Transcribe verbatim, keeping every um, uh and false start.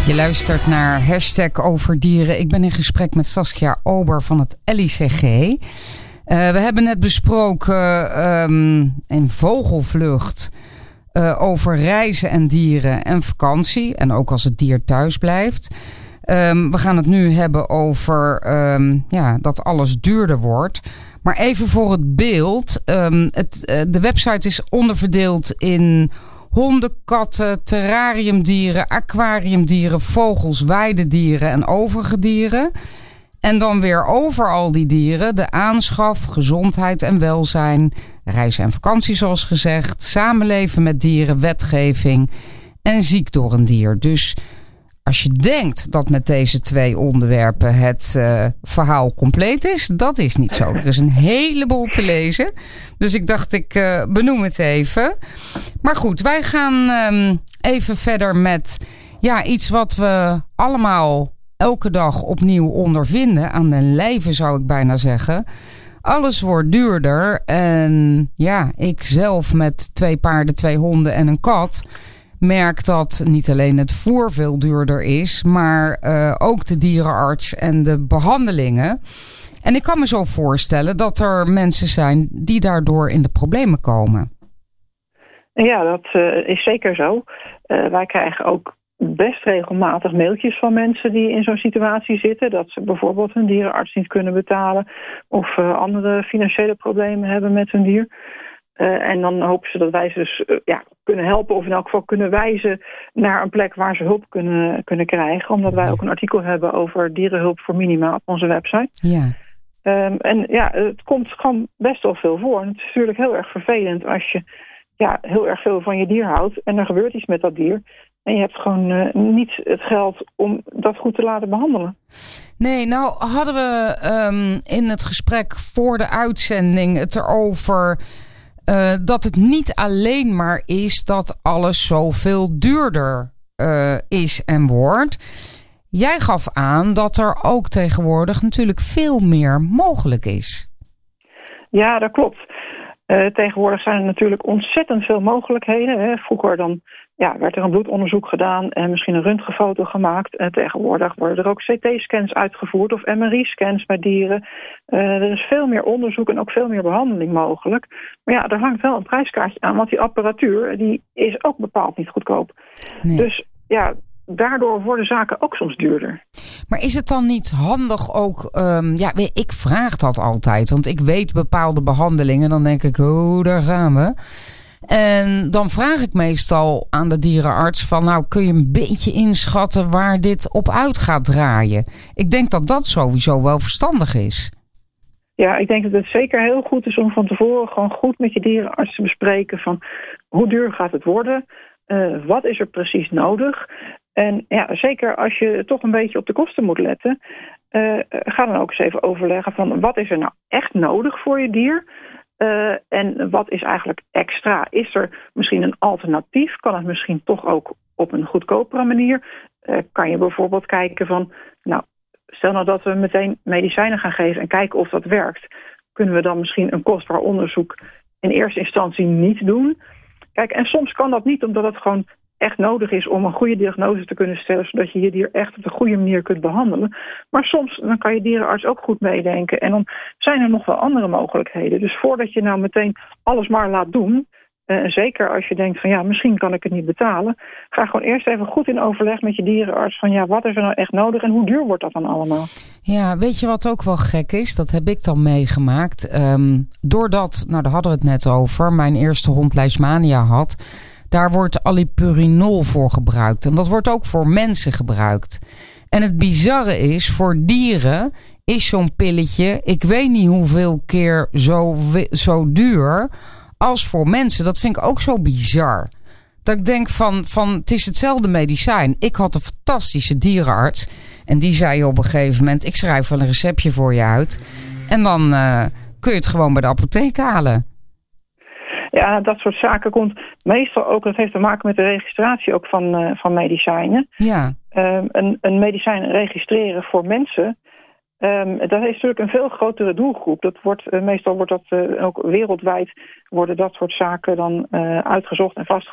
Je luistert naar Hashtag Over Dieren. Ik ben in gesprek met Saskia Ober van het L I C G. Uh, we hebben net besproken um, in Vogelvlucht uh, over reizen en dieren en vakantie. En ook als het dier thuis blijft. Um, we gaan het nu hebben over um, ja, dat alles duurder wordt. Maar even voor het beeld. Um, het, uh, de website is onderverdeeld in honden, katten, terrariumdieren, aquariumdieren, vogels, weidedieren en overige dieren. En dan weer over al die dieren de aanschaf, gezondheid en welzijn, reizen en vakantie zoals gezegd, samenleven met dieren, wetgeving en ziek door een dier. Dus als je denkt dat met deze twee onderwerpen het uh, verhaal compleet is, dat is niet zo. Er is een heleboel te lezen. Dus ik dacht, ik uh, benoem het even. Maar goed, wij gaan um, even verder met ja, iets wat we allemaal elke dag opnieuw ondervinden. Aan den lijve zou ik bijna zeggen. Alles wordt duurder. En ja, ik zelf met twee paarden, twee honden en een kat merk dat niet alleen het voer veel duurder is, maar uh, ook de dierenarts en de behandelingen. En ik kan me zo voorstellen dat er mensen zijn die daardoor in de problemen komen. Ja, dat uh, is zeker zo. Uh, wij krijgen ook best regelmatig mailtjes van mensen die in zo'n situatie zitten, dat ze bijvoorbeeld hun dierenarts niet kunnen betalen of uh, andere financiële problemen hebben met hun dier. Uh, en dan hopen ze dat wij ze dus uh, ja, kunnen helpen of in elk geval kunnen wijzen naar een plek waar ze hulp kunnen, kunnen krijgen. Omdat wij ook een artikel hebben over dierenhulp voor minima op onze website. Ja. Um, en ja, het komt gewoon best wel veel voor. En het is natuurlijk heel erg vervelend als je ja, heel erg veel van je dier houdt en er gebeurt iets met dat dier. En je hebt gewoon uh, niet het geld om dat goed te laten behandelen. Nee, nou hadden we um, in het gesprek voor de uitzending het erover Uh, dat het niet alleen maar is dat alles zoveel duurder uh, is en wordt. Jij gaf aan dat er ook tegenwoordig natuurlijk veel meer mogelijk is. Ja, dat klopt. Uh, tegenwoordig zijn er natuurlijk ontzettend veel mogelijkheden. Hè. Vroeger dan ja, werd er een bloedonderzoek gedaan en misschien een röntgenfoto gemaakt. Uh, tegenwoordig worden er ook C T-scans uitgevoerd of M R I-scans bij dieren. Uh, er is veel meer onderzoek en ook veel meer behandeling mogelijk. Maar ja, er hangt wel een prijskaartje aan, want die apparatuur die is ook bepaald niet goedkoop. Nee. Dus ja, daardoor worden zaken ook soms duurder. Maar is het dan niet handig ook, um, ja, ik vraag dat altijd, want ik weet bepaalde behandelingen, dan denk ik, oh, daar gaan we. En dan vraag ik meestal aan de dierenarts van, nou, kun je een beetje inschatten waar dit op uit gaat draaien? Ik denk dat dat sowieso wel verstandig is. Ja, ik denk dat het zeker heel goed is om van tevoren gewoon goed met je dierenarts te bespreken van hoe duur gaat het worden? Uh, wat is er precies nodig? En ja, zeker als je toch een beetje op de kosten moet letten, uh, ga dan ook eens even overleggen van wat is er nou echt nodig voor je dier? Uh, en wat is eigenlijk extra? Is er misschien een alternatief? Kan het misschien toch ook op een goedkopere manier? Uh, kan je bijvoorbeeld kijken van, nou, stel nou dat we meteen medicijnen gaan geven en kijken of dat werkt. Kunnen we dan misschien een kostbaar onderzoek in eerste instantie niet doen? Kijk, en soms kan dat niet omdat het gewoon echt nodig is om een goede diagnose te kunnen stellen, zodat je je dier echt op de goede manier kunt behandelen. Maar soms dan kan je dierenarts ook goed meedenken en dan zijn er nog wel andere mogelijkheden. Dus voordat je nou meteen alles maar laat doen, uh, zeker als je denkt van ja, misschien kan ik het niet betalen, ga gewoon eerst even goed in overleg met je dierenarts van ja, wat is er nou echt nodig en hoe duur wordt dat dan allemaal? Ja, weet je wat ook wel gek is? Dat heb ik dan meegemaakt. Um, doordat, nou daar hadden we het net over, mijn eerste hond Leishmania had, daar wordt allopurinol voor gebruikt. En dat wordt ook voor mensen gebruikt. En het bizarre is, voor dieren is zo'n pilletje, ik weet niet hoeveel keer zo, zo duur als voor mensen. Dat vind ik ook zo bizar. Dat ik denk van, van, het is hetzelfde medicijn. Ik had een fantastische dierenarts. En die zei op een gegeven moment, ik schrijf wel een receptje voor je uit. En dan uh, kun je het gewoon bij de apotheek halen. Ja, dat soort zaken komt meestal ook, dat heeft te maken met de registratie ook van, uh, van medicijnen. Ja. Um, een, een medicijn registreren voor mensen, um, dat is natuurlijk een veel grotere doelgroep. Dat wordt, uh, meestal wordt dat uh, ook wereldwijd worden dat soort zaken dan uh, uitgezocht en vastgelegd